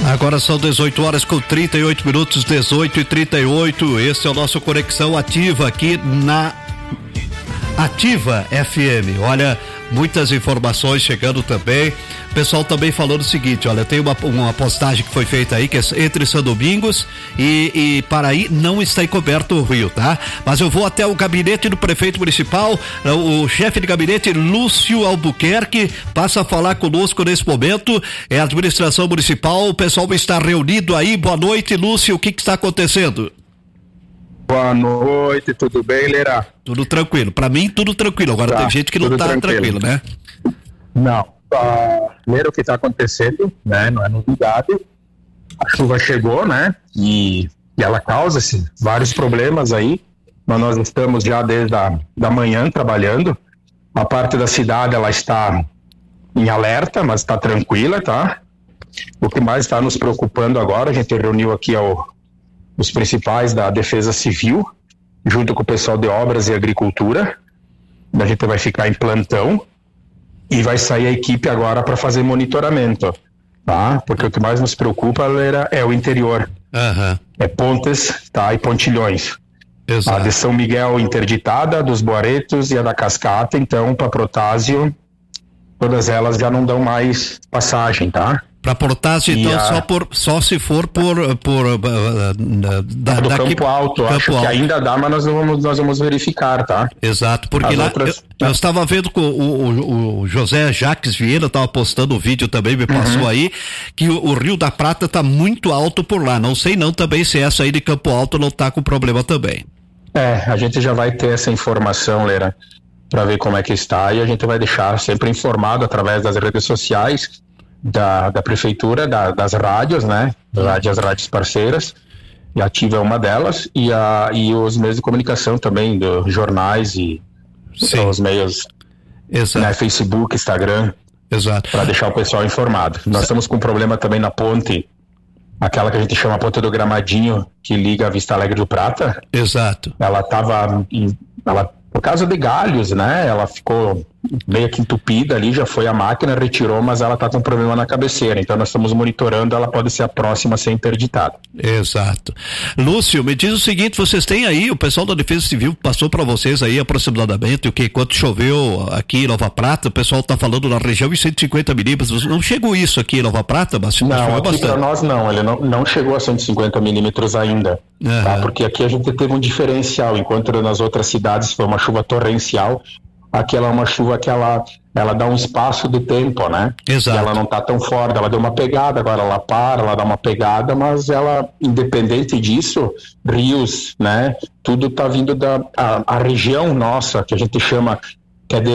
Agora são 18 horas com 38 minutos, 18h38. Esse é o nosso Conexão Ativa aqui na Ativa FM. Olha, muitas informações chegando também. O pessoal também falando o seguinte, olha, tem uma postagem que foi feita aí, que é entre São Domingos e Paraí não está encoberto o rio, tá? Mas eu vou até o gabinete do prefeito municipal, o chefe de gabinete, Lúcio Albuquerque, passa a falar conosco nesse momento, é a administração municipal, o pessoal está reunido aí. Boa noite, Lúcio, o que está acontecendo? Boa noite, tudo bem, Leira? Tudo tranquilo, pra mim tudo tranquilo, agora tem gente que não tá tranquilo, né? Não, primeiro o que está acontecendo, né, não é novidade, a chuva chegou, né, e ela causa vários problemas aí, mas nós estamos já desde da manhã trabalhando, a parte da cidade ela está em alerta, mas está tranquila, tá? O que mais está nos preocupando agora, a gente reuniu aqui os principais da Defesa Civil, junto com o pessoal de Obras e Agricultura. A gente vai ficar em plantão e vai sair a equipe agora para fazer monitoramento, tá? Porque o que mais nos preocupa, Leira, é o interior. É Pontes, tá? E Pontilhões. Exato. A de São Miguel interditada, dos Boaretos e a da Cascata, então para Protásio, todas elas já não dão mais passagem, tá? Para Protásio, então, só se for por do Campo Alto, acho que ainda dá, mas nós vamos verificar, tá? Exato, porque lá eu estava vendo com o José Jacques Vieira, estava postando o vídeo também, me passou aí, que o Rio da Prata está muito alto por lá, não sei não também se essa aí de Campo Alto não está com problema também. A gente já vai ter essa informação, Leira, para ver como é que está, e a gente vai deixar sempre informado através das redes sociais, da prefeitura, das rádios, né? As rádios parceiras, e a Ativa é uma delas, e os meios de comunicação também, dos jornais e os meios, né, Facebook, Instagram, para deixar o pessoal informado. Nós estamos com um problema também na ponte, aquela que a gente chama a ponte do Gramadinho, que liga a Vista Alegre do Prata. Exato. Ela por causa de galhos, né? Ela ficou meio que entupida ali, já foi a máquina, retirou, mas ela está com problema na cabeceira, então nós estamos monitorando, ela pode ser a próxima a ser interditada. Exato. Lúcio, me diz o seguinte, vocês têm aí, o pessoal da Defesa Civil passou para vocês aí aproximadamente quanto choveu aqui em Nova Prata, o pessoal está falando na região em 150 milímetros, não chegou isso aqui em Nova Prata, mas não, aqui para nós não, ele não chegou a 150 milímetros ainda, tá? Porque aqui a gente teve um diferencial, enquanto nas outras cidades foi uma chuva torrencial, aqui ela é uma chuva que ela dá um espaço de tempo, né? Exato. E ela não tá tão forte, ela deu uma pegada, agora ela para, ela dá uma pegada, mas ela, independente disso, rios, né? Tudo tá vindo a região nossa, que a gente chama, que é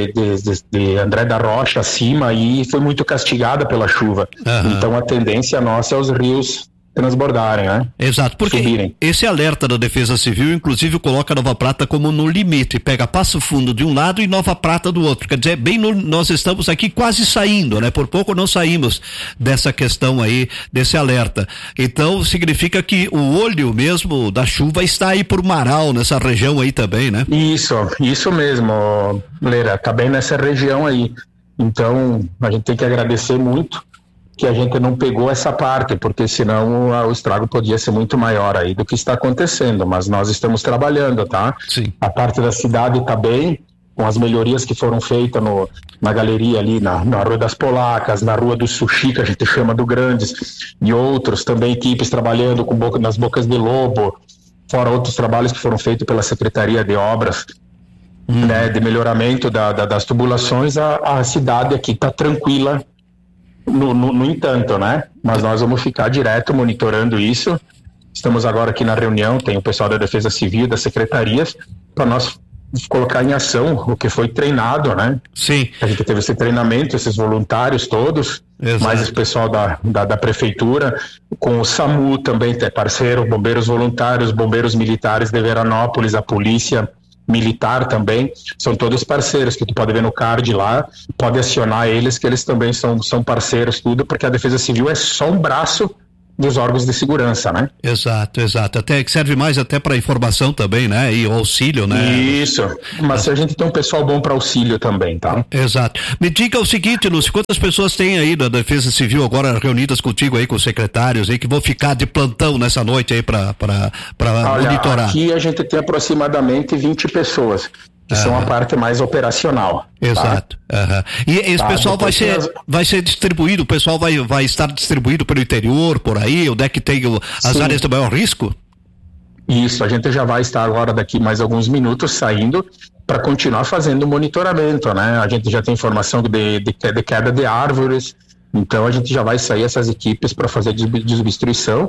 de André da Rocha acima, e foi muito castigada pela chuva. Então a tendência nossa é os rios transbordarem, né? Exato, porque subirem. Esse alerta da Defesa Civil, inclusive, coloca Nova Prata como no limite, pega Passo Fundo de um lado e Nova Prata do outro, quer dizer, nós estamos aqui quase saindo, né? Por pouco não saímos dessa questão aí, desse alerta. Então, significa que o olho mesmo da chuva está aí por Marau, nessa região aí também, né? Isso mesmo, Leira, tá bem nessa região aí. Então, a gente tem que agradecer muito que a gente não pegou essa parte, porque senão o estrago podia ser muito maior aí do que está acontecendo, mas nós estamos trabalhando, tá? Sim. A parte da cidade está bem, com as melhorias que foram feitas na galeria ali, na Rua das Polacas, na Rua do Sushi, que a gente chama do Grandes, e outros também, equipes trabalhando nas Bocas de Lobo, fora outros trabalhos que foram feitos pela Secretaria de Obras, né, de melhoramento das tubulações. A cidade aqui está tranquila, no entanto, né? Mas nós vamos ficar direto monitorando isso. Estamos agora aqui na reunião, tem o pessoal da Defesa Civil, das secretarias, para nós colocar em ação o que foi treinado, né? Sim. A gente teve esse treinamento, esses voluntários todos, exato, mais esse pessoal da prefeitura, com o SAMU também, que é parceiro, bombeiros voluntários, bombeiros militares de Veranópolis, a polícia militar também, são todos parceiros, que tu pode ver no card lá, pode acionar eles, que eles também são parceiros, tudo, porque a Defesa Civil é só um braço dos órgãos de segurança, né? Exato. Até que serve mais até para informação também, né? E auxílio, né? Isso. Mas a gente tem um pessoal bom para auxílio também, tá? Exato. Me diga o seguinte, Lúcio, quantas pessoas tem aí da Defesa Civil agora reunidas contigo aí, com os secretários aí, que vão ficar de plantão nessa noite aí para monitorar? Aqui a gente tem aproximadamente 20 pessoas. Que são a parte mais operacional. Exato. Tá? E esse pessoal vai ser distribuído, o pessoal vai estar distribuído pelo interior, por aí, onde é que tem as áreas de maior risco? Isso, a gente já vai estar agora daqui mais alguns minutos saindo para continuar fazendo o monitoramento, né? A gente já tem informação de queda de árvores, então a gente já vai sair essas equipes para fazer desobstrução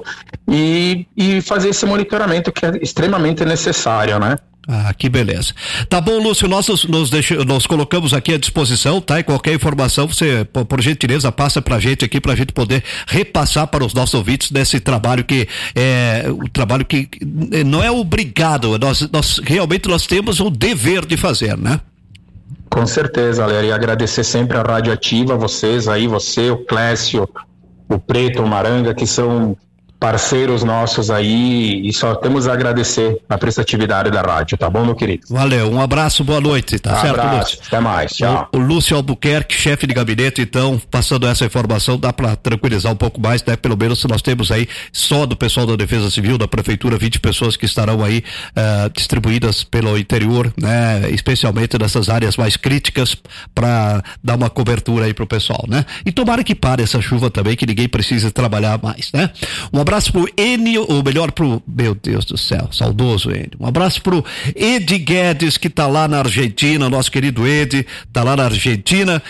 e fazer esse monitoramento que é extremamente necessário, né? Que beleza. Tá bom, Lúcio, nós colocamos aqui à disposição, tá? E qualquer informação, você, por gentileza, passa pra gente aqui, pra gente poder repassar para os nossos ouvintes desse trabalho que é o trabalho que não é obrigado, nós realmente temos o dever de fazer, né? Com certeza, Léo, e agradecer sempre a Rádio Ativa, vocês aí, você, o Clécio, o Preto, o Maranga, que são parceiros nossos aí, e só temos a agradecer a prestatividade da rádio, tá bom, meu querido? Valeu, um abraço, boa noite, tá certo, abraço, Lúcio? Até mais, tchau. O Lúcio Albuquerque, chefe de gabinete, então, passando essa informação, dá para tranquilizar um pouco mais, né? Pelo menos nós temos aí, só do pessoal da Defesa Civil, da Prefeitura, 20 pessoas que estarão aí distribuídas pelo interior, né? Especialmente nessas áreas mais críticas, para dar uma cobertura aí pro pessoal, né? E tomara que pare essa chuva também, que ninguém precise trabalhar mais, né? Um abraço pro Enio, ou melhor pro, meu Deus do céu, saudoso Enio. Um abraço pro Edi Guedes, que tá lá na Argentina, nosso querido Edi, tá lá na Argentina,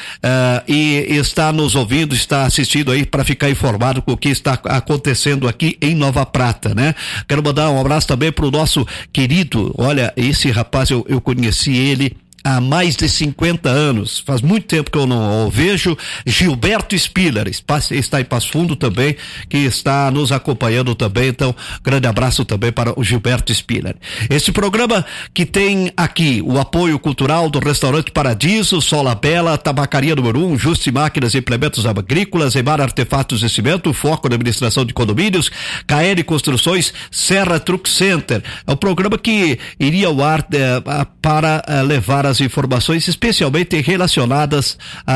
e está nos ouvindo, está assistindo aí para ficar informado com o que está acontecendo aqui em Nova Prata, né? Quero mandar um abraço também pro nosso querido, olha, esse rapaz, eu conheci ele há mais de 50 anos, faz muito tempo que eu não o vejo, Gilberto Spiller, está em Passo Fundo também, que está nos acompanhando também, então, grande abraço também para o Gilberto Spiller. Esse programa que tem aqui o apoio cultural do Restaurante Paradiso, Sola Bela, Tabacaria número 1, Juste Máquinas e Implementos Agrícolas, Emar Artefatos e Cimento, Foco na Administração de Condomínios, KL Construções, Serra Truck Center. É um programa que iria ao ar para levar as informações especialmente relacionadas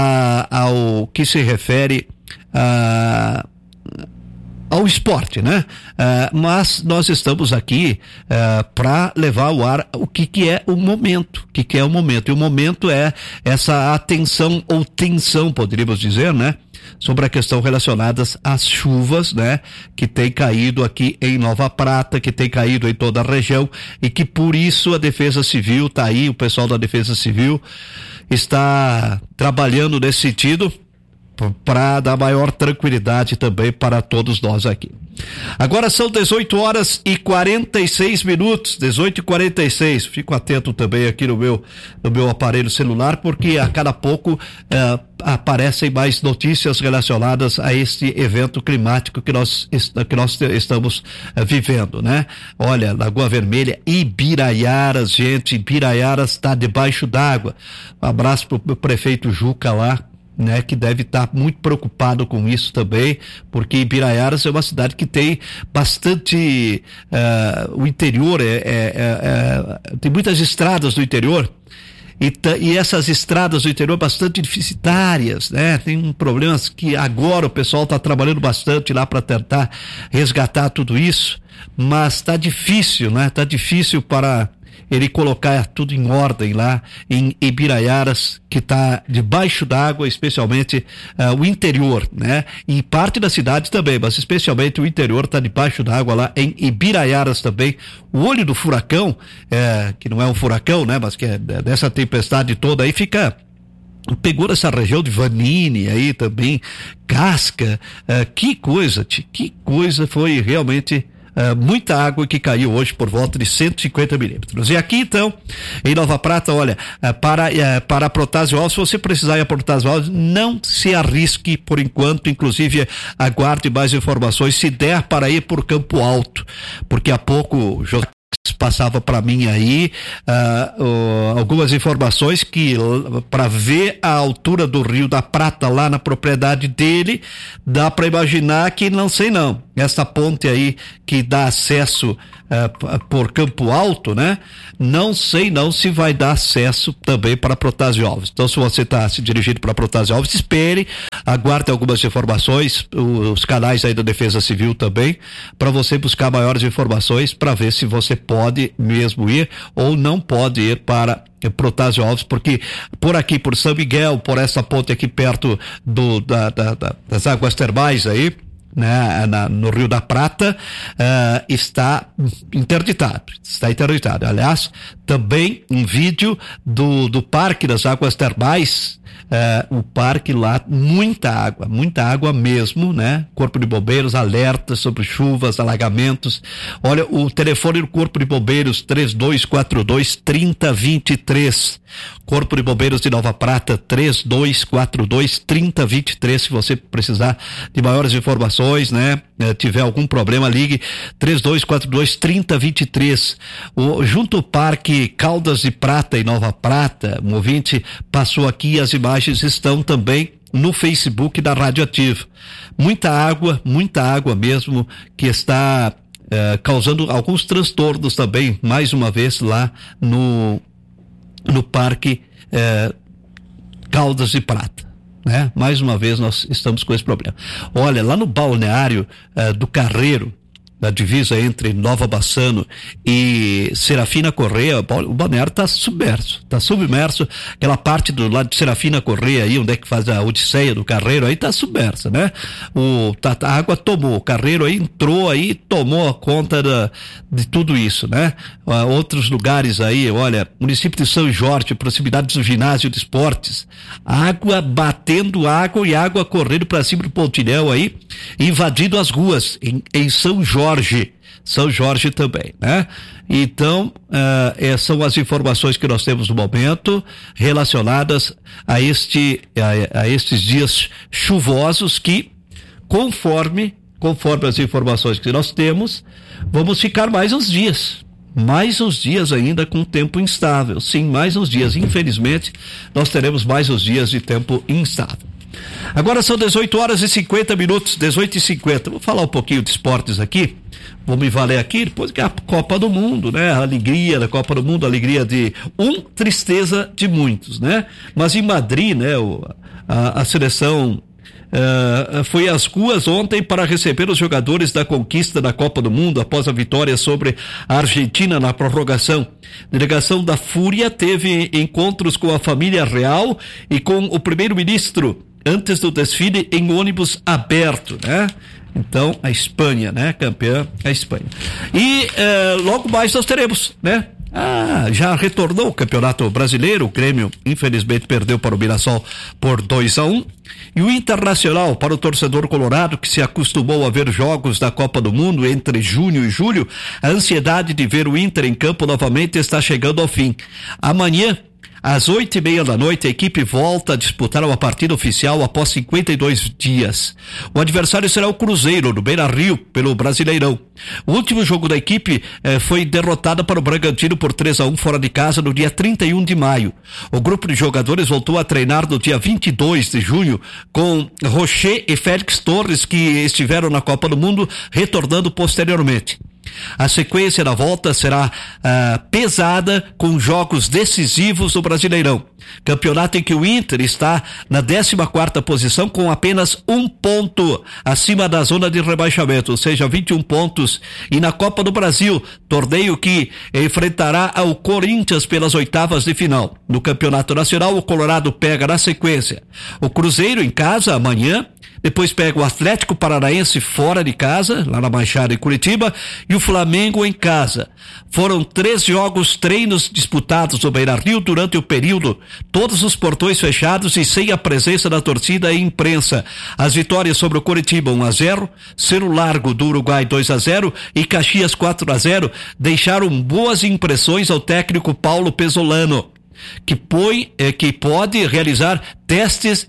ao que se refere ao esporte, né? Mas nós estamos aqui para levar ao ar o que é o momento, e o momento é essa atenção ou tensão, poderíamos dizer, né? Sobre a questão relacionada às chuvas, né? Que tem caído aqui em Nova Prata, que tem caído em toda a região, e que por isso a Defesa Civil tá aí, o pessoal da Defesa Civil está trabalhando nesse sentido para dar maior tranquilidade também para todos nós aqui. Agora são 18h46, 18h46. Fico atento também aqui no meu aparelho celular, porque a cada pouco aparecem mais notícias relacionadas a este evento climático que nós estamos vivendo, né? Olha, Lagoa Vermelha, Ibiraiaras, gente, Ibiraiaras está debaixo d'água. Um abraço pro prefeito Juca lá, né, que deve estar muito preocupado com isso também, porque Ibiraiaras é uma cidade que tem bastante o interior, tem muitas estradas do interior, e essas estradas do interior bastante deficitárias, né? Tem problemas que agora o pessoal está trabalhando bastante lá para tentar resgatar tudo isso, mas está difícil, né? Está difícil para ele colocar tudo em ordem lá em Ibiraiaras, que está debaixo d'água, especialmente o interior, né? E parte da cidade também, mas especialmente o interior está debaixo d'água lá em Ibiraiaras também. O olho do furacão, que não é um furacão, né? Mas que é dessa tempestade toda aí, pegou essa região de Vanini aí também, Casca, que coisa foi realmente muita água que caiu hoje por volta de 150 milímetros. E aqui então, em Nova Prata, olha, para Protásio Alves, se você precisar ir a Protásio Alves, não se arrisque por enquanto, inclusive aguarde mais informações, se der para ir por Campo Alto, porque há pouco passava para mim aí algumas informações que para ver a altura do Rio da Prata lá na propriedade dele, dá para imaginar que não sei não. essa ponte aí que dá acesso por Campo Alto, né? Não sei não se vai dar acesso também para Protásio Alves. Então, se você está se dirigindo para Protásio Alves, espere, aguarde algumas informações, os canais aí da Defesa Civil também, para você buscar maiores informações para ver se você pode mesmo ir ou não pode ir para Protásio Alves, porque por aqui, por São Miguel, por essa ponte aqui perto das águas termais aí, né, no Rio da Prata, está interditado. Aliás, também um vídeo do Parque das Águas Termais, o parque lá, muita água mesmo, né? Corpo de Bombeiros alerta sobre chuvas, alagamentos. Olha, o telefone do Corpo de Bombeiros 3242-3023. Corpo de Bombeiros de Nova Prata 3242-3023. Se você precisar de maiores informações, né? Tiver algum problema, ligue 3242-3023. Junto ao Parque Caldas de Prata em Nova Prata, um ouvinte passou aqui, as imagens estão também no Facebook da Rádio Ativa. Muita água mesmo, que está causando alguns transtornos também, mais uma vez lá no Parque Caldas de Prata. Né? Mais uma vez nós estamos com esse problema. Olha, lá no balneário do Carreiro, da divisa entre Nova Bassano e Serafina Correia, o balneário está submerso, aquela parte do lado de Serafina Correia aí, onde é que faz a Odisseia do Carreiro, aí está submersa, né? A água tomou, o Carreiro aí entrou aí, tomou a conta de tudo isso, né? Outros lugares aí, olha, município de São Jorge, proximidade do ginásio de esportes, água batendo água e água correndo para cima do pontilhão aí, invadindo as ruas em São Jorge também, né? Então, são as informações que nós temos no momento relacionadas a estes dias chuvosos que, conforme as informações que nós temos, vamos ficar mais uns dias ainda com tempo instável. Sim, mais uns dias. Infelizmente, nós teremos mais uns dias de tempo instável. Agora são 18h50, 18h50. Vou falar um pouquinho de esportes aqui. Vou me valer aqui, depois que a Copa do Mundo, né? A alegria da Copa do Mundo, a alegria de tristeza de muitos, né? Mas em Madrid, né? A seleção foi às ruas ontem para receber os jogadores da conquista da Copa do Mundo após a vitória sobre a Argentina na prorrogação. A delegação da Fúria teve encontros com a família real e com o primeiro-ministro antes do desfile em ônibus aberto, né? Então, a Espanha, né? Campeã, a Espanha. E logo mais nós teremos, né? Já retornou o Campeonato Brasileiro. O Grêmio, infelizmente, perdeu para o Mirassol por 2-1. E o Internacional, para o torcedor colorado que se acostumou a ver jogos da Copa do Mundo entre junho e julho, a ansiedade de ver o Inter em campo novamente está chegando ao fim. Amanhã, às 20h30, a equipe volta a disputar uma partida oficial após 52 dias. O adversário será o Cruzeiro, no Beira-Rio, pelo Brasileirão. O último jogo da equipe foi derrotada para o Bragantino por 3-1 fora de casa no dia 31 de maio. O grupo de jogadores voltou a treinar no dia 22 de junho com Rocher e Félix Torres, que estiveram na Copa do Mundo, retornando posteriormente. A sequência da volta será pesada, com jogos decisivos do Brasileirão. Campeonato em que o Inter está na 14ª posição com apenas 1 ponto acima da zona de rebaixamento, ou seja, 21 pontos. E na Copa do Brasil, torneio que enfrentará ao Corinthians pelas oitavas de final. No Campeonato Nacional, o Colorado pega na sequência o Cruzeiro em casa amanhã, depois pega o Atlético Paranaense fora de casa, lá na Baixada em Curitiba, e o Flamengo em casa. Foram 3 treinos disputados no Beira-Rio durante o período, todos os portões fechados e sem a presença da torcida e imprensa. As vitórias sobre o Curitiba 1-0, Cerro Largo do Uruguai 2-0 e Caxias 4-0 deixaram boas impressões ao técnico Paulo Pesolano, que pode realizar testes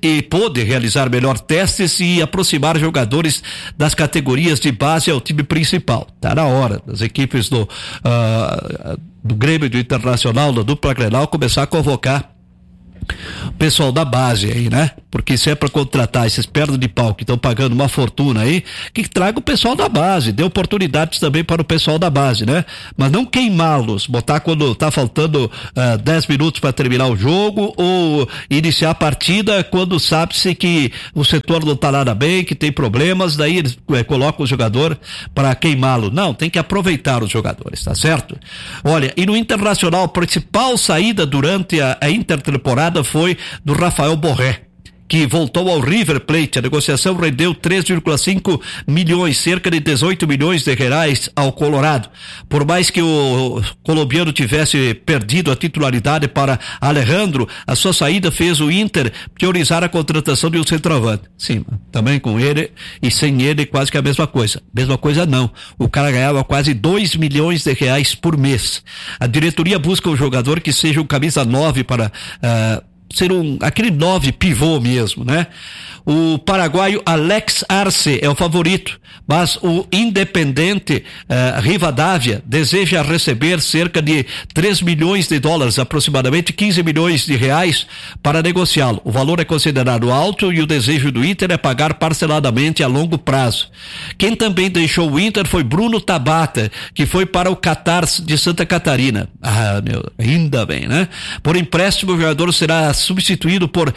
e aproximar jogadores das categorias de base ao time principal. Tá na hora das equipes do Grêmio e do Internacional, da dupla Grenal, começar a convocar pessoal da base aí, né? Porque se é para contratar esses pernas de pau que estão pagando uma fortuna aí, que traga o pessoal da base, dê oportunidades também para o pessoal da base, né? Mas não queimá-los, botar quando tá faltando 10 minutos para terminar o jogo ou iniciar a partida quando sabe-se que o setor não tá nada bem, que tem problemas, daí eles colocam o jogador para queimá-lo. Não, tem que aproveitar os jogadores, tá certo? Olha, e no Internacional, a principal saída durante a intertemporada foi do Rafael Borré, que voltou ao River Plate. A negociação rendeu 3,5 milhões, cerca de 18 milhões de reais ao Colorado. Por mais que o colombiano tivesse perdido a titularidade para Alejandro, a sua saída fez o Inter priorizar a contratação de um centroavante. Sim, também com ele e sem ele quase que a mesma coisa. Mesma coisa não. O cara ganhava quase 2 milhões de reais por mês. A diretoria busca um jogador que seja um camisa 9 para ser aquele 9 pivô mesmo, né? O paraguaio Alex Arce é o favorito, mas o Independente Rivadavia deseja receber cerca de 3 milhões de dólares, aproximadamente 15 milhões de reais, para negociá-lo. O valor é considerado alto e o desejo do Inter é pagar parceladamente a longo prazo. Quem também deixou o Inter foi Bruno Tabata, que foi para o Qatar de Santa Catarina. Ainda bem, né? Por empréstimo, o jogador será substituído por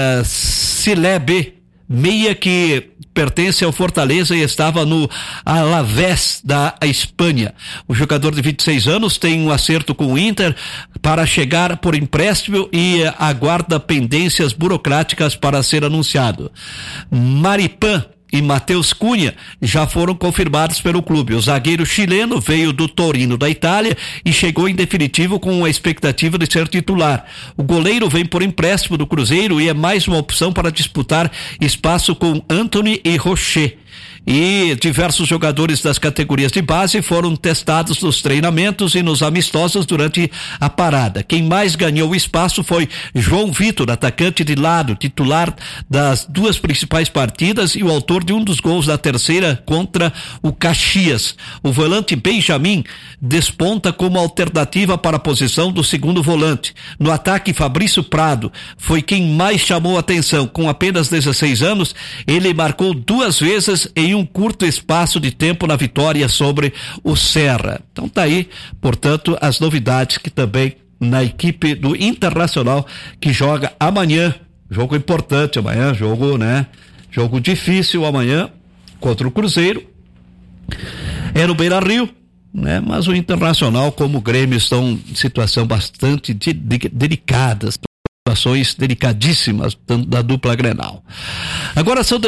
Silebe, meia que pertence ao Fortaleza e estava no Alavés da Espanha. O jogador de 26 anos tem um acerto com o Inter para chegar por empréstimo e aguarda pendências burocráticas para ser anunciado. Maripan e Matheus Cunha já foram confirmados pelo clube. O zagueiro chileno veio do Torino da Itália e chegou em definitivo com a expectativa de ser titular. O goleiro vem por empréstimo do Cruzeiro e é mais uma opção para disputar espaço com Anthony e Rocher. E diversos jogadores das categorias de base foram testados nos treinamentos e nos amistosos durante a parada. Quem mais ganhou espaço foi João Vitor, atacante de lado, titular das duas principais partidas e o autor de um dos gols da terceira contra o Caxias. O volante Benjamin desponta como alternativa para a posição do segundo volante. No ataque, Fabrício Prado foi quem mais chamou a atenção. Com apenas 16 anos, ele marcou 2 vezes em um curto espaço de tempo na vitória sobre o Serra. Então tá aí, portanto, as novidades que também na equipe do Internacional, que joga amanhã, jogo importante amanhã, jogo, né? Jogo difícil amanhã contra o Cruzeiro. É no Beira-Rio, né? Mas o Internacional, como o Grêmio, estão em situação bastante delicadas, situações delicadíssimas da dupla Grenal. Agora são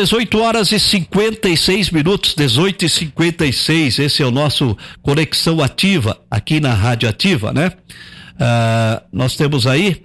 18h56, 18h56, esse é o nosso Conexão Ativa, aqui na Rádio Ativa, né? Nós temos aí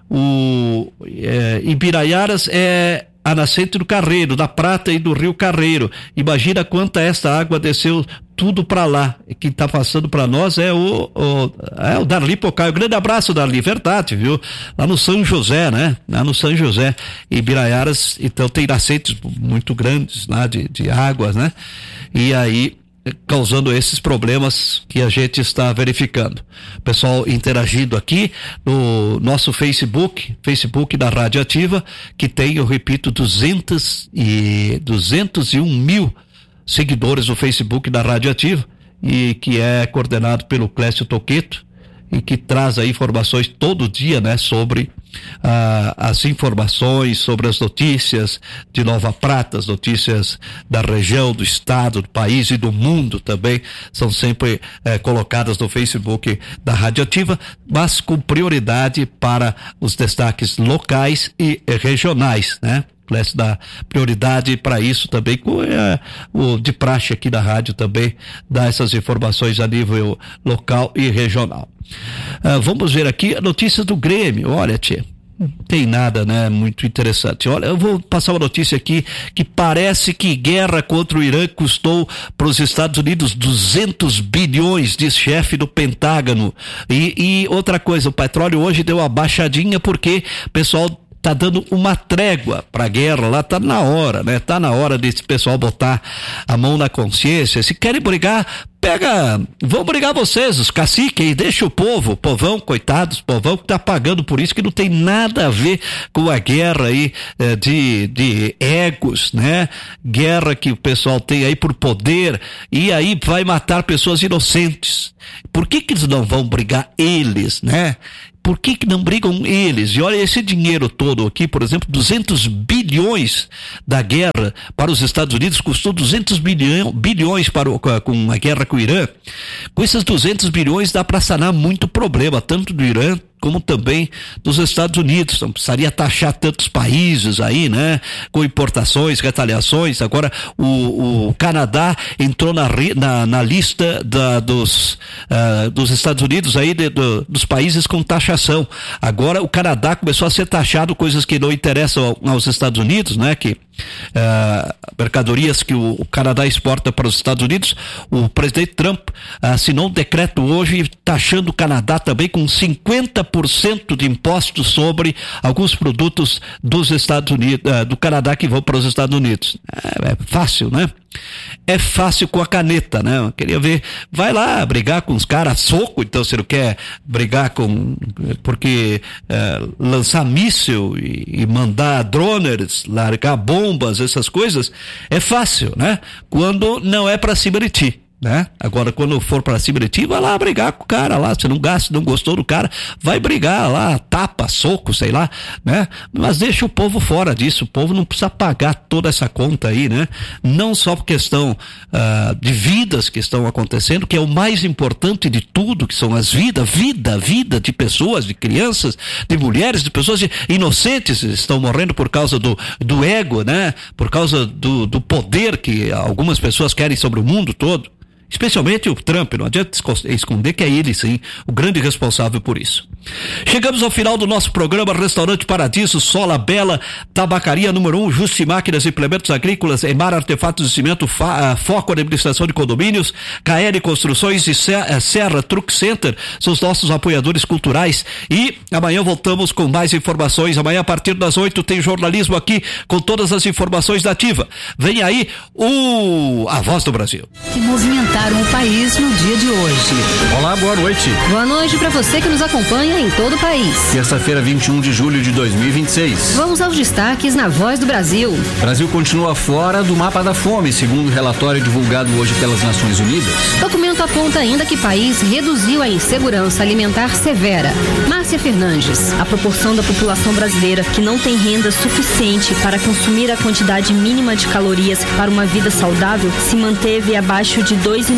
Ibiraiaras a nascente do Carreiro, da Prata e do Rio Carreiro. Imagina quanta essa água desceu tudo para lá. Quem tá passando para nós é o Darli Pocaio. Grande abraço, Darli, verdade, viu? Lá no São José, né? Lá no São José, Ibiraiaras, então tem nascentes muito grandes lá de águas, né? E aí causando esses problemas que a gente está verificando. Pessoal interagindo aqui no nosso Facebook da Rádio Ativa, que tem, eu repito, 201 mil seguidores no Facebook da Rádio Ativa, e que é coordenado pelo Clécio Toqueto, e que traz aí informações todo dia, né, sobre as informações, sobre as notícias de Nova Prata, as notícias da região, do estado, do país e do mundo também são sempre colocadas no Facebook da Rádio Ativa, mas com prioridade para os destaques locais e regionais, né? Clécio dá prioridade para isso também, o de praxe aqui da rádio também dá essas informações a nível local e regional. Vamos ver aqui a notícia do Grêmio. Olha, tia, não tem nada, né, muito interessante. Olha, eu vou passar uma notícia aqui que parece que guerra contra o Irã custou para os Estados Unidos 200 bilhões, diz chefe do Pentágono. E outra coisa, o petróleo hoje deu uma baixadinha porque o pessoal tá dando uma trégua pra guerra lá, tá na hora, né? Tá na hora desse pessoal botar a mão na consciência. Se querem brigar, vão brigar vocês, os caciques aí, deixa o povão, coitados, povão que tá pagando por isso, que não tem nada a ver com a guerra aí de egos, né? Guerra que o pessoal tem aí por poder, e aí vai matar pessoas inocentes. Por que eles não vão brigar eles, né? Por que não brigam eles? E olha, esse dinheiro todo aqui, por exemplo, 200 bilhões da guerra para os Estados Unidos, custou 200 bilhões com a guerra com o Irã. Com esses 200 bilhões dá para sanar muito problema, tanto do Irã como também dos Estados Unidos. Não precisaria taxar tantos países aí, né? Com importações, retaliações. Agora o Canadá entrou na lista dos Estados Unidos aí, dos países com taxação. Agora o Canadá começou a ser taxado, coisas que não interessam aos Estados Unidos, né? Que mercadorias que o Canadá exporta para os Estados Unidos. O presidente Trump assinou um decreto hoje taxando o Canadá também com 50% de impostos sobre alguns produtos dos Estados Unidos, do Canadá, que vão para os Estados Unidos. É fácil, né? É fácil com a caneta, né? Eu queria ver, vai lá brigar com os caras, soco, então você não quer brigar porque lançar míssil e mandar droners, largar bombas, essas coisas, é fácil, né? Quando não é para cima de ti, né? Agora, quando for para cima de ti, vai lá brigar com o cara lá. Você não gostou do cara, vai brigar lá, tapa, soco, sei lá, né? Mas deixa o povo fora disso. O povo não precisa pagar toda essa conta aí, né? Não só por questão de vidas que estão acontecendo, que é o mais importante de tudo, que são as vida de pessoas, de crianças, de mulheres, de pessoas inocentes estão morrendo por causa do ego, né? Por causa do poder que algumas pessoas querem sobre o mundo todo. Especialmente o Trump, não adianta esconder que é ele, sim, o grande responsável por isso. Chegamos ao final do nosso programa. Restaurante Paradiso, Sola Bela, Tabacaria número 1, Justi Máquinas e Implementos Agrícolas, Emar Artefatos de Cimento, Foco Administração de Condomínios, KL Construções e Serra Truck Center são os nossos apoiadores culturais. E amanhã voltamos com mais informações. Amanhã, a partir das 8, tem jornalismo aqui com todas as informações da Ativa. Vem aí a Voz do Brasil. Que movimentaram o país no dia de hoje. Olá, boa noite. Boa noite para você que nos acompanha em todo o país. Terça-feira, 21 de julho de 2026. Vamos aos destaques na Voz do Brasil. O Brasil continua fora do mapa da fome, segundo o relatório divulgado hoje pelas Nações Unidas. O documento aponta ainda que o país reduziu a insegurança alimentar severa. Márcia Fernandes. A proporção da população brasileira que não tem renda suficiente para consumir a quantidade mínima de calorias para uma vida saudável se manteve abaixo de 2,5%.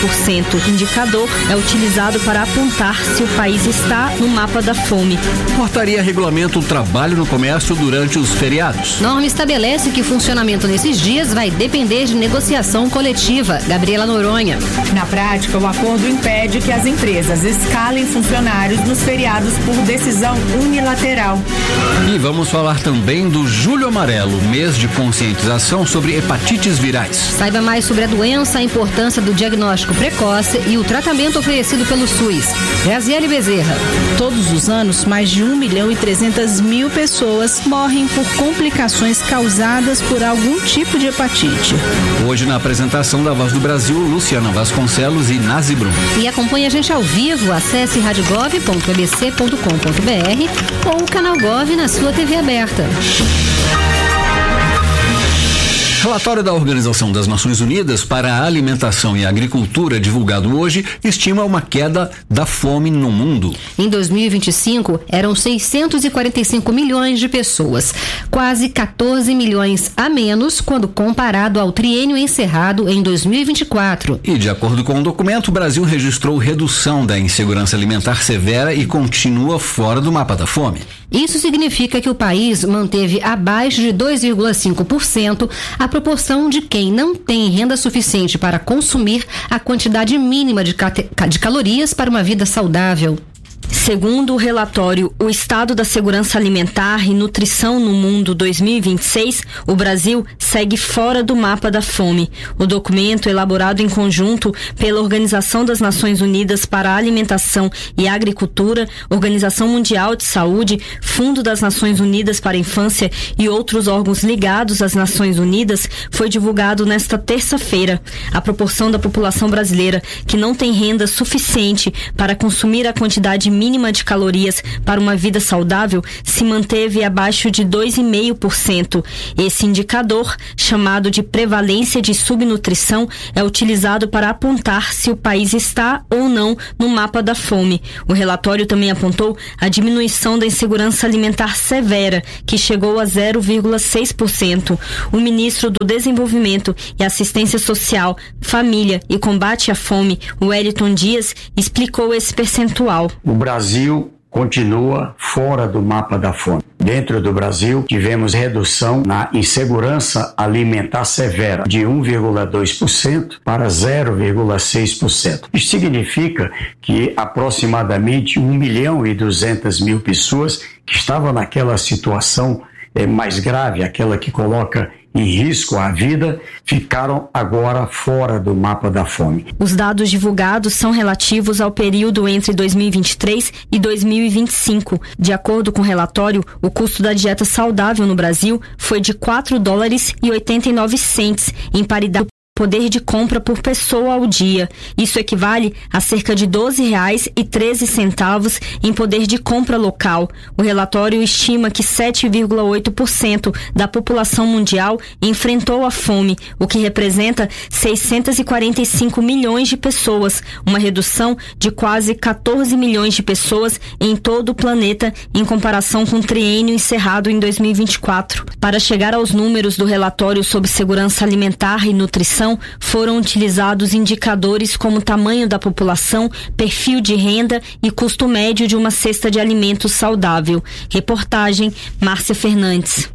O indicador é utilizado para apontar se o país está no mapa da fome. Portaria regulamenta o trabalho no comércio durante os feriados. Norma estabelece que o funcionamento nesses dias vai depender de negociação coletiva. Gabriela Noronha. Na prática, o acordo impede que as empresas escalem funcionários nos feriados por decisão unilateral. E vamos falar também do Julho Amarelo, mês de conscientização sobre hepatites virais. Saiba mais sobre a doença, a importância do diagnóstico precoce e o tratamento oferecido pelo SUS. Graziele Bezerra. Todos os anos, mais de 1.300.000 pessoas morrem por complicações causadas por algum tipo de hepatite. Hoje, na apresentação da Voz do Brasil, Luciana Vasconcelos e Nazi Brum. E acompanhe a gente ao vivo, acesse radiogov.bbc.com.br ou o canal Gov na sua TV aberta. Relatório da Organização das Nações Unidas para a Alimentação e Agricultura, divulgado hoje, estima uma queda da fome no mundo. Em 2025, eram 645 milhões de pessoas, quase 14 milhões a menos quando comparado ao triênio encerrado em 2024. E, de acordo com o documento, o Brasil registrou redução da insegurança alimentar severa e continua fora do mapa da fome. Isso significa que o país manteve abaixo de 2,5% a proporção de quem não tem renda suficiente para consumir a quantidade mínima de calorias para uma vida saudável. Segundo o relatório O Estado da Segurança Alimentar e Nutrição no Mundo 2026, o Brasil segue fora do mapa da fome. O documento, elaborado em conjunto pela Organização das Nações Unidas para a Alimentação e Agricultura, Organização Mundial de Saúde, Fundo das Nações Unidas para a Infância e outros órgãos ligados às Nações Unidas, foi divulgado nesta terça-feira. A proporção da população brasileira que não tem renda suficiente para consumir a quantidade mínima de calorias para uma vida saudável se manteve abaixo de 2,5%. Esse indicador, chamado de prevalência de subnutrição, é utilizado para apontar se o país está ou não no mapa da fome. O relatório também apontou a diminuição da insegurança alimentar severa, que chegou a 0,6%. O ministro do Desenvolvimento e Assistência Social, Família e Combate à Fome, Wellington Dias, explicou esse percentual. O Brasil continua fora do mapa da fome. Dentro do Brasil, tivemos redução na insegurança alimentar severa de 1,2% para 0,6%. Isso significa que aproximadamente 1.200.000 pessoas que estavam naquela situação mais grave, aquela que coloca em risco a vida, ficaram agora fora do mapa da fome. Os dados divulgados são relativos ao período entre 2023 e 2025. De acordo com o relatório, o custo da dieta saudável no Brasil foi de $4,89, em paridade poder de compra por pessoa ao dia. Isso equivale a cerca de R$12,13 em poder de compra local. O relatório estima que 7,8% da população mundial enfrentou a fome, o que representa 645 milhões de pessoas, uma redução de quase 14 milhões de pessoas em todo o planeta em comparação com o triênio encerrado em 2024. Para chegar aos números do relatório sobre segurança alimentar e nutrição, foram utilizados indicadores como tamanho da população, perfil de renda e custo médio de uma cesta de alimentos saudável. Reportagem Márcia Fernandes.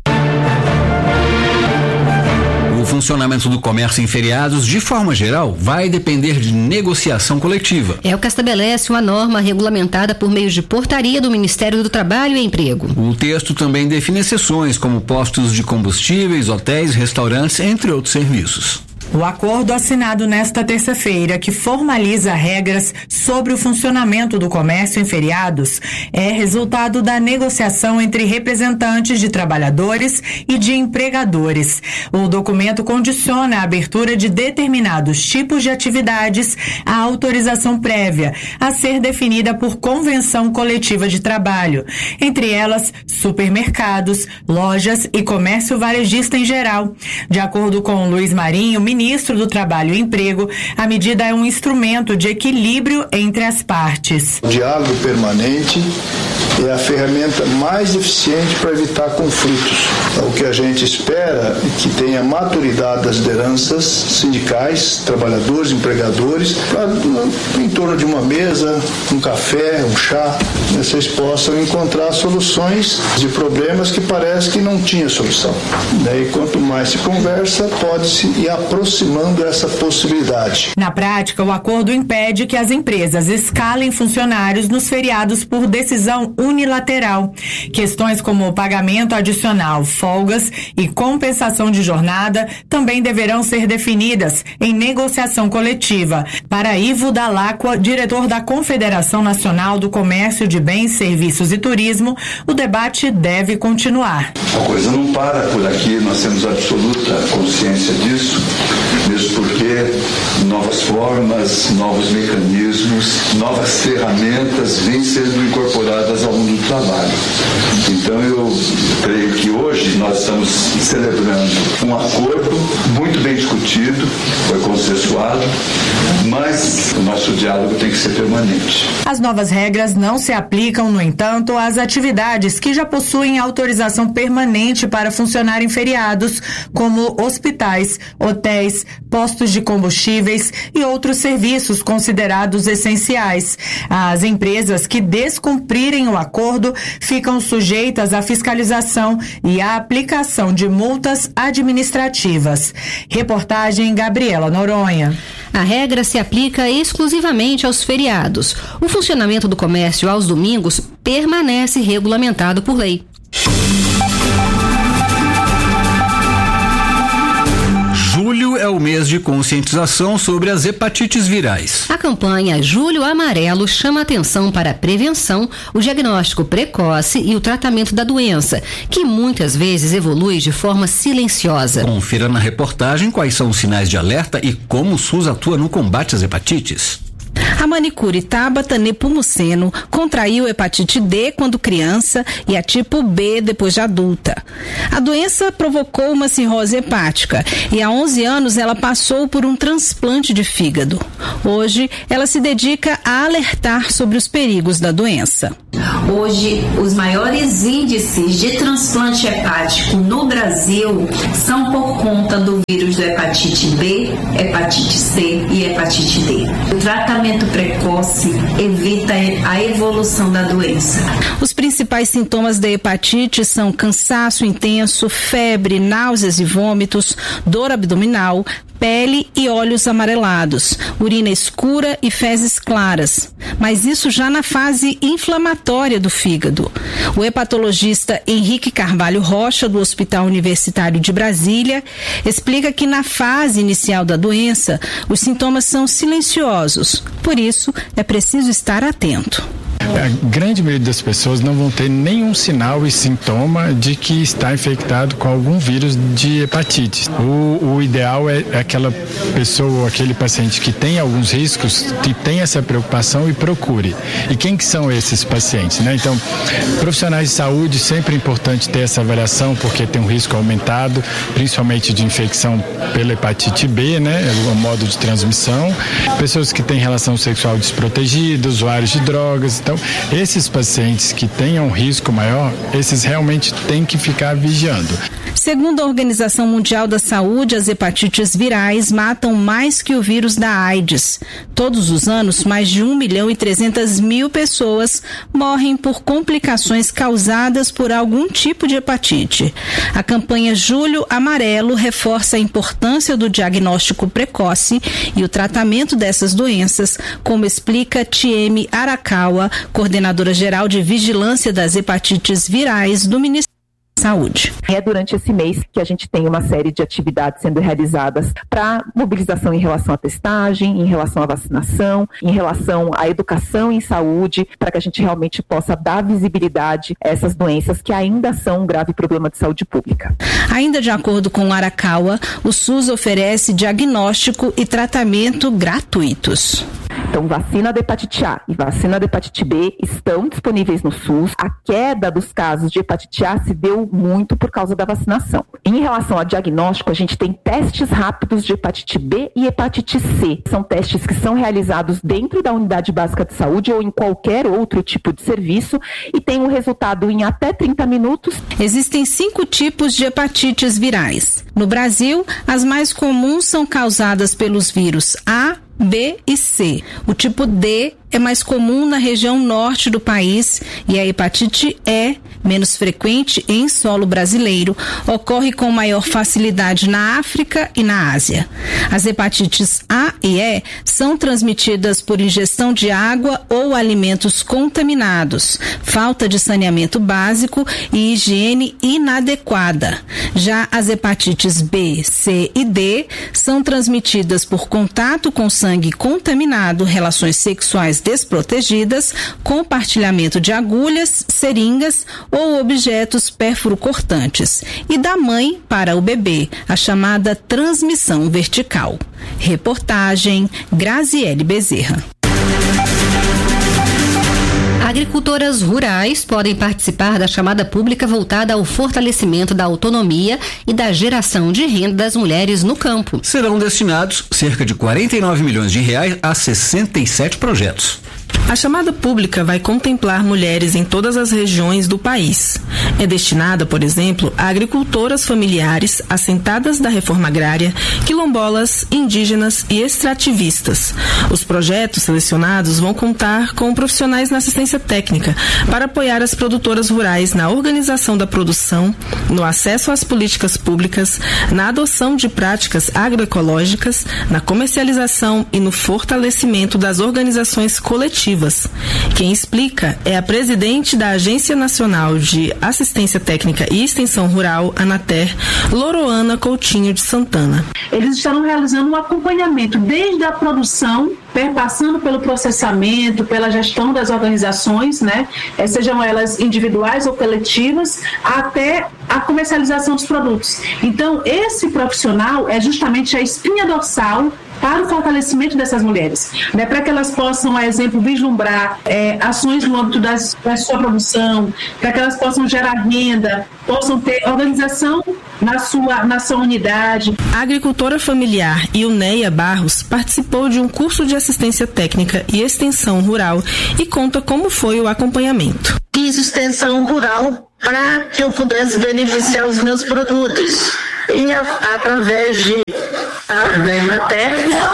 O funcionamento do comércio em feriados, de forma geral, vai depender de negociação coletiva. É o que estabelece uma norma regulamentada por meio de portaria do Ministério do Trabalho e Emprego. O texto também define exceções, como postos de combustíveis, hotéis, restaurantes, entre outros serviços. O acordo assinado nesta terça-feira, que formaliza regras sobre o funcionamento do comércio em feriados, é resultado da negociação entre representantes de trabalhadores e de empregadores. O documento condiciona a abertura de determinados tipos de atividades à autorização prévia, a ser definida por convenção coletiva de trabalho, entre elas supermercados, lojas e comércio varejista em geral. De acordo com Luiz Marinho, ministro do Trabalho e Emprego, a medida é um instrumento de equilíbrio entre as partes. O diálogo permanente é a ferramenta mais eficiente para evitar conflitos. O que a gente espera é que tenha maturidade das lideranças sindicais, trabalhadores, empregadores, para, em torno de uma mesa, um café, um chá, vocês possam encontrar soluções de problemas que parece que não tinha solução. Daí, quanto mais se conversa, pode-se ir aproximando essa possibilidade. Na prática, o acordo impede que as empresas escalem funcionários nos feriados por decisão unilateral. Questões como o pagamento adicional, folgas e compensação de jornada também deverão ser definidas em negociação coletiva. Para Ivo Dalacqua, diretor da Confederação Nacional do Comércio de Bens, Serviços e Turismo, o debate deve continuar. A coisa não para por aqui, nós temos absoluta consciência disso, mesmo porque novas formas, novos mecanismos, novas ferramentas vêm sendo incorporadas ao mundo do trabalho. Então eu creio que hoje nós estamos celebrando um acordo muito bem discutido, foi consensuado, mas o nosso diálogo tem que ser permanente. As novas regras não se aplicam, no entanto, às atividades que já possuem autorização permanente para funcionar em feriados, como hospitais, hotéis, postos de combustíveis e outros serviços considerados essenciais. As empresas que descumprirem o acordo ficam sujeitas à fiscalização e à aplicação de multas administrativas. Reportagem Gabriela Noronha. A regra se aplica exclusivamente aos feriados. O funcionamento do comércio aos domingos permanece regulamentado por lei. Julho é o mês de conscientização sobre as hepatites virais. A campanha Julho Amarelo chama atenção para a prevenção, o diagnóstico precoce e o tratamento da doença, que muitas vezes evolui de forma silenciosa. Confira na reportagem quais são os sinais de alerta e como o SUS atua no combate às hepatites. A manicure Tabata Nepomuceno contraiu hepatite D quando criança e a tipo B depois de adulta. A doença provocou uma cirrose hepática e há 11 anos ela passou por um transplante de fígado. Hoje, ela se dedica a alertar sobre os perigos da doença. Hoje, os maiores índices de transplante hepático no Brasil são por conta do vírus da hepatite B, hepatite C e hepatite D. O tratamento precoce evita a evolução da doença. Os principais sintomas da hepatite são cansaço intenso, febre, náuseas e vômitos, dor abdominal, pele e olhos amarelados, urina escura e fezes claras. Mas isso já na fase inflamatória do fígado. O hepatologista Henrique Carvalho Rocha, do Hospital Universitário de Brasília, explica que na fase inicial da doença, os sintomas são silenciosos. Por isso, é preciso estar atento. A grande maioria das pessoas não vão ter nenhum sinal e sintoma de que está infectado com algum vírus de hepatite. O ideal é aquela pessoa, aquele paciente que tem alguns riscos, que tem essa preocupação e procure. E quem que são esses pacientes, né? Então, profissionais de saúde, sempre é importante ter essa avaliação, porque tem um risco aumentado, principalmente de infecção pela hepatite B, né? É o modo de transmissão. Pessoas que têm relação sexual desprotegida, usuários de drogas. Então, esses pacientes que tenham um risco maior, esses realmente têm que ficar vigiando. Segundo a Organização Mundial da Saúde, as hepatites virais matam mais que o vírus da AIDS. Todos os anos, mais de 1.300.000 pessoas morrem por complicações causadas por algum tipo de hepatite. A campanha Julho Amarelo reforça a importância do diagnóstico precoce e o tratamento dessas doenças, como explica Tieme Arakawa, coordenadora geral de vigilância das hepatites virais do Ministério Saúde. É durante esse mês que a gente tem uma série de atividades sendo realizadas para mobilização em relação à testagem, em relação à vacinação, em relação à educação em saúde, para que a gente realmente possa dar visibilidade a essas doenças que ainda são um grave problema de saúde pública. Ainda de acordo com Arakawa, o SUS oferece diagnóstico e tratamento gratuitos. Então, vacina da hepatite A e vacina da hepatite B estão disponíveis no SUS. A queda dos casos de hepatite A se deu muito por causa da vacinação. Em relação ao diagnóstico, a gente tem testes rápidos de hepatite B e hepatite C. São testes que são realizados dentro da unidade básica de saúde ou em qualquer outro tipo de serviço e tem um resultado em até 30 minutos. Existem 5 tipos de hepatites virais. No Brasil, as mais comuns são causadas pelos vírus A, B e C. O tipo D é mais comum na região norte do país e a hepatite E, menos frequente em solo brasileiro, ocorre com maior facilidade na África e na Ásia. As hepatites A e E são transmitidas por ingestão de água ou alimentos contaminados, falta de saneamento básico e higiene inadequada. Já as hepatites B, C e D são transmitidas por contato com sangue contaminado, relações sexuais desprotegidas, compartilhamento de agulhas, seringas ou objetos pérfuro-cortantes, e da mãe para o bebê, a chamada transmissão vertical. Reportagem Graziele Bezerra. Agricultoras rurais podem participar da chamada pública voltada ao fortalecimento da autonomia e da geração de renda das mulheres no campo. Serão destinados cerca de R$ 49 milhões a 67 projetos. A chamada pública vai contemplar mulheres em todas as regiões do país. É destinada, por exemplo, a agricultoras familiares, assentadas da reforma agrária, quilombolas, indígenas e extrativistas. Os projetos selecionados vão contar com profissionais na assistência técnica para apoiar as produtoras rurais na organização da produção, no acesso às políticas públicas, na adoção de práticas agroecológicas, na comercialização e no fortalecimento das organizações coletivas. Quem explica é a presidente da Agência Nacional de Assistência Técnica e Extensão Rural, ANATER, Loroana Coutinho de Santana. Eles estarão realizando um acompanhamento desde a produção, perpassando pelo processamento, pela gestão das organizações, né? Sejam elas individuais ou coletivas, até a comercialização dos produtos. Então, esse profissional é justamente a espinha dorsal para o fortalecimento dessas mulheres, né, para que elas possam, a exemplo, vislumbrar ações no âmbito da sua produção, para que elas possam gerar renda, possam ter organização na sua unidade. A agricultora familiar Ilneia Barros participou de um curso de assistência técnica e extensão rural e conta como foi o acompanhamento. Fiz extensão rural para que eu pudesse beneficiar os meus produtos. E através de da ANATER,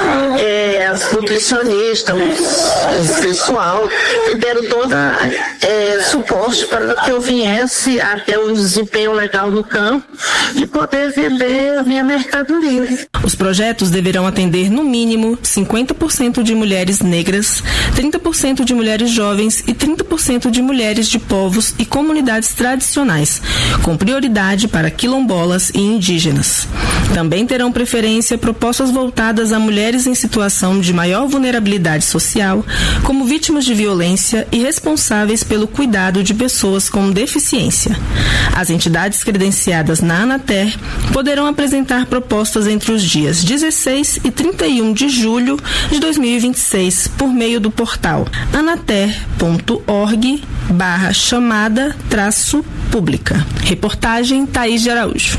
as nutricionistas, o pessoal, deram todo suporte para que eu viesse até um desempenho legal no campo e poder vender a minha mercadoria. Os projetos deverão atender, no mínimo, 50% de mulheres negras, 30% de mulheres jovens e 30% de mulheres de povos e comunidades tradicionais, com prioridade para quilombolas e indígenas. Também terão preferência propostas voltadas a mulheres em situação de maior vulnerabilidade social, como vítimas de violência e responsáveis pelo cuidado de pessoas com deficiência. As entidades credenciadas na ANATER poderão apresentar propostas entre os dias 16 e 31 de julho de 2026 por meio do portal anater.org/chamada-pública. Reportagem Thaís de Araújo.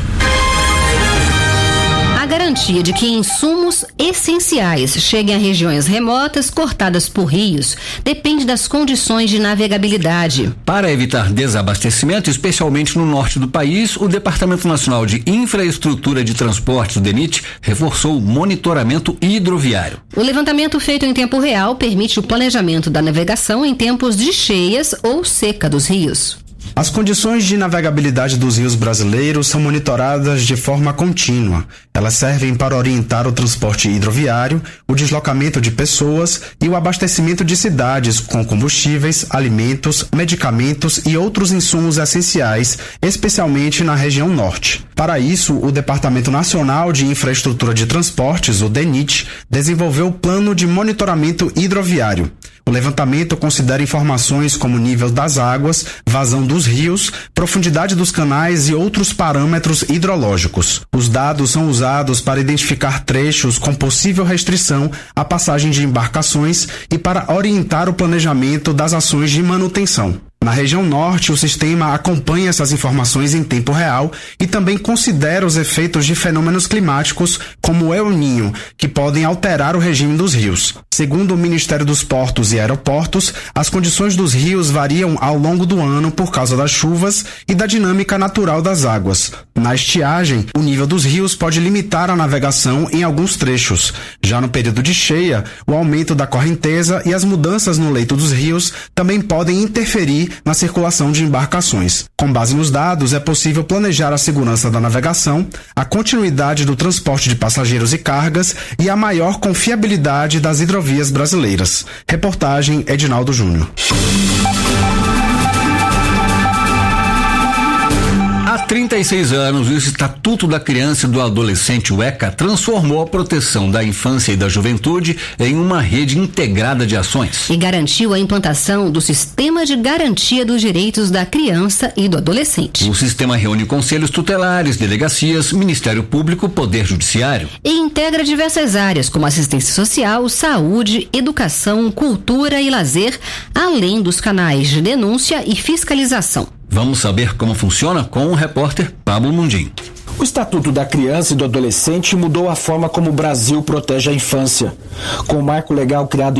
A garantia de que insumos essenciais cheguem a regiões remotas cortadas por rios depende das condições de navegabilidade. Para evitar desabastecimento, especialmente no norte do país, o Departamento Nacional de Infraestrutura de Transportes, o DENIT, reforçou o monitoramento hidroviário. O levantamento feito em tempo real permite o planejamento da navegação em tempos de cheias ou seca dos rios. As condições de navegabilidade dos rios brasileiros são monitoradas de forma contínua. Elas servem para orientar o transporte hidroviário, o deslocamento de pessoas e o abastecimento de cidades com combustíveis, alimentos, medicamentos e outros insumos essenciais, especialmente na região norte. Para isso, o Departamento Nacional de Infraestrutura de Transportes, o DENIT, desenvolveu o Plano de Monitoramento Hidroviário. O levantamento considera informações como nível das águas, vazão dos rios, profundidade dos canais e outros parâmetros hidrológicos. Os dados são usados para identificar trechos com possível restrição à passagem de embarcações e para orientar o planejamento das ações de manutenção. Na região norte, o sistema acompanha essas informações em tempo real e também considera os efeitos de fenômenos climáticos, como o El Niño, que podem alterar o regime dos rios. Segundo o Ministério dos Portos e Aeroportos, as condições dos rios variam ao longo do ano por causa das chuvas e da dinâmica natural das águas. Na estiagem, o nível dos rios pode limitar a navegação em alguns trechos. Já no período de cheia, o aumento da correnteza e as mudanças no leito dos rios também podem interferir na circulação de embarcações. Com base nos dados, é possível planejar a segurança da navegação, a continuidade do transporte de passageiros e cargas e a maior confiabilidade das hidrovias brasileiras. Reportagem Edinaldo Júnior. Há 36 anos, o Estatuto da Criança e do Adolescente, o ECA, transformou a proteção da infância e da juventude em uma rede integrada de ações. E garantiu a implantação do Sistema de Garantia dos Direitos da Criança e do Adolescente. O sistema reúne conselhos tutelares, delegacias, Ministério Público, Poder Judiciário. E integra diversas áreas como assistência social, saúde, educação, cultura e lazer, além dos canais de denúncia e fiscalização. Vamos saber como funciona com o repórter Pablo Mundim. O Estatuto da Criança e do Adolescente mudou a forma como o Brasil protege a infância. Com o marco legal criado em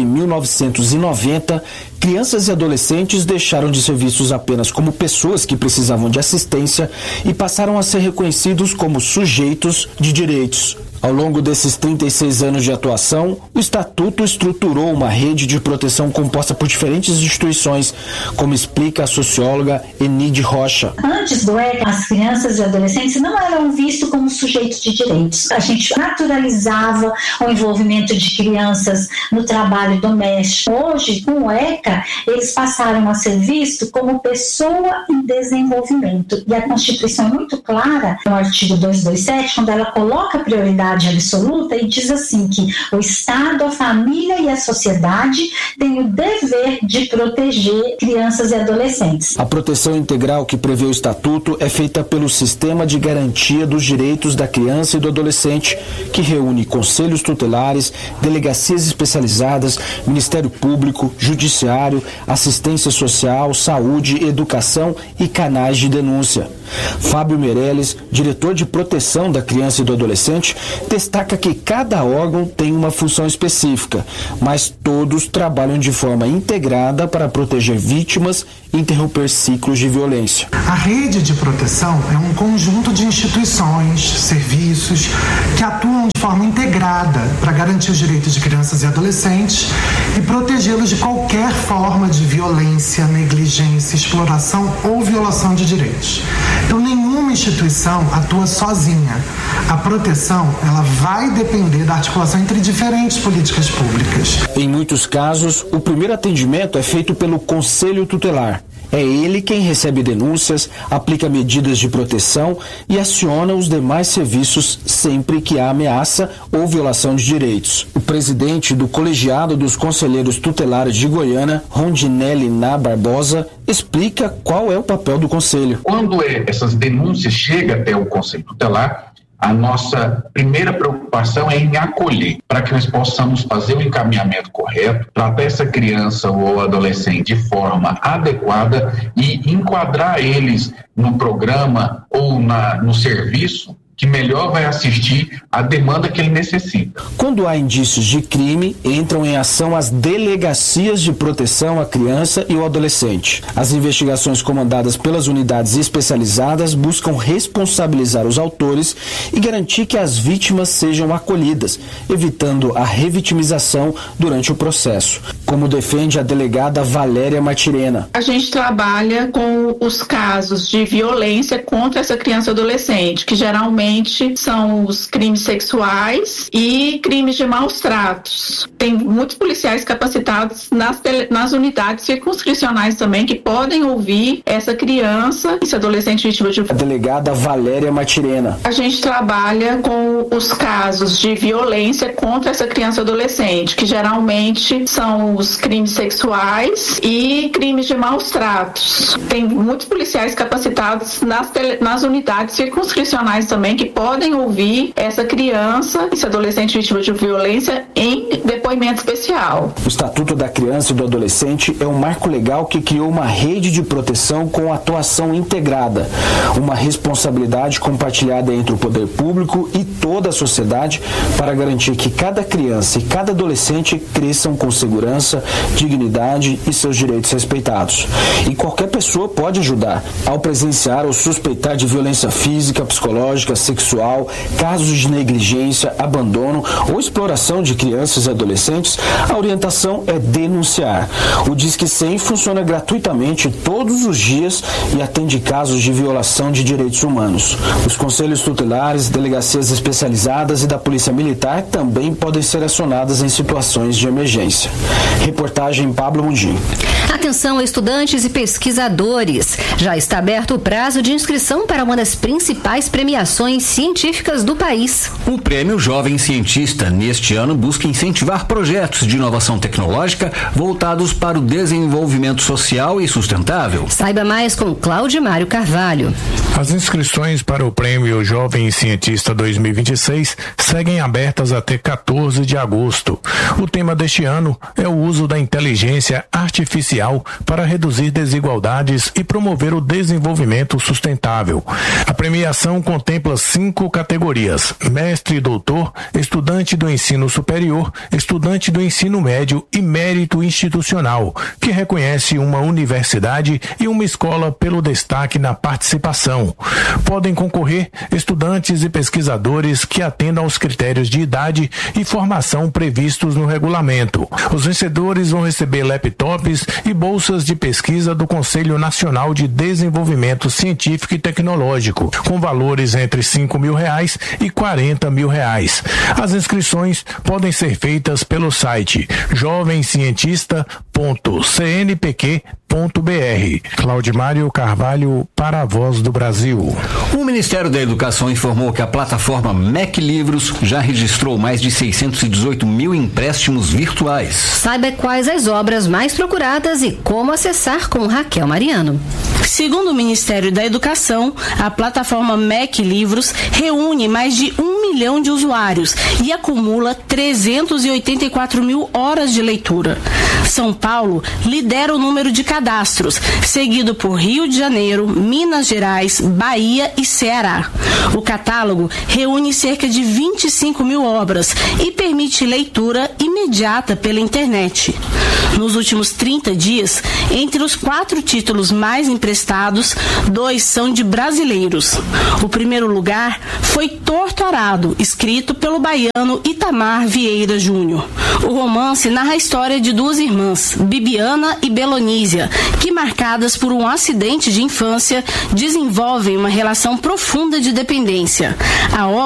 1990, crianças e adolescentes deixaram de ser vistos apenas como pessoas que precisavam de assistência e passaram a ser reconhecidos como sujeitos de direitos. Ao longo desses 36 anos de atuação, o Estatuto estruturou uma rede de proteção composta por diferentes instituições, como explica a socióloga Enide Rocha. Antes do ECA, as crianças e adolescentes não eram vistos como sujeitos de direitos. A gente naturalizava o envolvimento de crianças no trabalho doméstico. Hoje, com o ECA, eles passaram a ser vistos como pessoa em desenvolvimento. E a Constituição é muito clara, no artigo 227, quando ela coloca a prioridade absoluta e diz assim que o Estado, a família e a sociedade têm o dever de proteger crianças e adolescentes. A proteção integral que prevê o Estatuto é feita pelo Sistema de Garantia dos Direitos da Criança e do Adolescente, que reúne conselhos tutelares, delegacias especializadas, Ministério Público, Judiciário, assistência social, saúde, educação e canais de denúncia. Fábio Meirelles, diretor de proteção da criança e do adolescente, destaca que cada órgão tem uma função específica, mas todos trabalham de forma integrada para proteger vítimas e interromper ciclos de violência. A rede de proteção é um conjunto de instituições, serviços que atuam de forma integrada para garantir os direitos de crianças e adolescentes e protegê-los de qualquer forma de violência, negligência, exploração ou violação de direitos. Então, nenhuma instituição atua sozinha. A proteção, ela vai depender da articulação entre diferentes políticas públicas. Em muitos casos, o primeiro atendimento é feito pelo Conselho Tutelar. É ele quem recebe denúncias, aplica medidas de proteção e aciona os demais serviços sempre que há ameaça ou violação de direitos. O presidente do Colegiado dos Conselheiros Tutelares de Goiânia, Rondinelli Ná Barbosa, explica qual é o papel do Conselho. Quando essas denúncias chegam até o Conselho Tutelar, a nossa primeira preocupação é em acolher, para que nós possamos fazer o encaminhamento correto, tratar essa criança ou adolescente de forma adequada e enquadrar eles no programa ou no serviço que melhor vai assistir à demanda que ele necessita. Quando há indícios de crime, entram em ação as delegacias de proteção à criança e ao adolescente. As investigações comandadas pelas unidades especializadas buscam responsabilizar os autores e garantir que as vítimas sejam acolhidas, evitando a revitimização durante o processo, como defende a delegada Valéria Matirena. A gente trabalha com os casos de violência contra essa criança e adolescente, que geralmente são os crimes sexuais e crimes de maus tratos. Tem muitos policiais capacitados nas unidades circunscricionais também que podem ouvir essa criança, esse adolescente vítima de... A delegada Valéria Matirena. A gente trabalha com os casos de violência contra essa criança e adolescente, que geralmente são os crimes sexuais e crimes de maus tratos. Tem muitos policiais capacitados nas unidades circunscricionais também que podem ouvir essa criança, esse adolescente vítima de violência em depoimento especial. O Estatuto da Criança e do Adolescente é um marco legal que criou uma rede de proteção com atuação integrada, uma responsabilidade compartilhada entre o poder público e toda a sociedade para garantir que cada criança e cada adolescente cresçam com segurança, dignidade e seus direitos respeitados. E qualquer pessoa pode ajudar ao presenciar ou suspeitar de violência física, psicológica, sexual, casos de negligência, abandono ou exploração de crianças e adolescentes. A orientação é denunciar. O Disque 100 funciona gratuitamente todos os dias e atende casos de violação de direitos humanos. Os conselhos tutelares, delegacias especializadas e da Polícia Militar também podem ser acionadas em situações de emergência. Reportagem Pablo Mundim. Atenção, estudantes e pesquisadores. Já está aberto o prazo de inscrição para uma das principais premiações científicas do país. O Prêmio Jovem Cientista, neste ano, busca incentivar projetos de inovação tecnológica voltados para o desenvolvimento social e sustentável. Saiba mais com Claudimário Carvalho. As inscrições para o Prêmio Jovem Cientista 2026 seguem abertas até 14 de agosto. O tema deste ano é o uso da inteligência artificial para reduzir desigualdades e promover o desenvolvimento sustentável. A premiação contempla 5 categorias: mestre e doutor, estudante do ensino superior, estudante do ensino médio e mérito institucional, que reconhece uma universidade e uma escola pelo destaque na participação. Podem concorrer estudantes e pesquisadores que atendam aos critérios de idade e formação previstos no regulamento. Os vencedores vão receber laptops e bolsas de pesquisa do Conselho Nacional de Desenvolvimento Científico e Tecnológico, com valores entre R$5.000 e R$40.000. As inscrições podem ser feitas pelo site jovemcientista.cnpq.br. Claudimário Carvalho para a Voz do Brasil. O Ministério da Educação informou que a plataforma MEC Livros já registrou mais de 618 mil empréstimos virtuais. Saiba quais as obras mais procuradas e como acessar com Raquel Mariano. Segundo o Ministério da Educação, a plataforma MEC Livros reúne mais de 1 milhão de usuários e acumula 384 mil horas de leitura. São Paulo lidera o número de cadastros, seguido por Rio de Janeiro, Minas Gerais, Bahia e Ceará. O catálogo reúne cerca de 25 mil obras e permite leitura imediata pela internet. Nos últimos 30 dias, entre os 4 títulos mais emprestados, 2 são de brasileiros. O primeiro lugar foi Torto Arado, escrito pelo baiano Itamar Vieira Júnior. O romance narra a história de 2 irmãs, Bibiana e Belonísia, que, marcadas por um acidente de infância, desenvolvem uma relação profunda de dependência. A